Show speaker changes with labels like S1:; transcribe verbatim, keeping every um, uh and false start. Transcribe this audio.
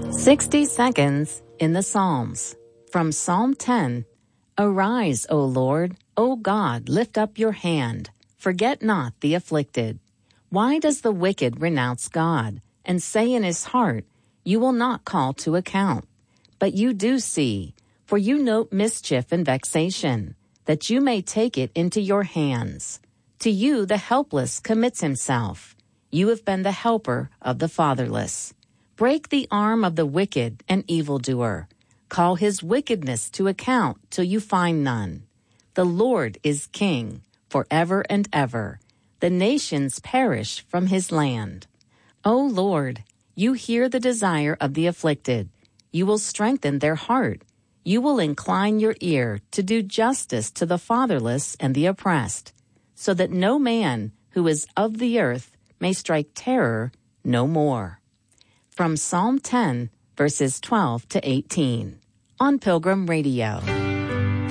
S1: sixty seconds in the Psalms. From Psalm ten, Arise, O Lord, O God, lift up your hand. Forget not the afflicted. Why does the wicked renounce God and say in his heart, You will not call to account? But you do see, for you note mischief and vexation, that you may take it into your hands. To you the helpless commits himself. You have been the helper of the fatherless. Break the arm of the wicked and evildoer. Call his wickedness to account till you find none. The Lord is king forever and ever. The nations perish from his land. O Lord, you hear the desire of the afflicted. You will strengthen their heart. You will incline your ear to do justice to the fatherless and the oppressed, so that no man who is of the earth may strike terror no more. From Psalm ten, verses twelve to eighteen, on Pilgrim Radio.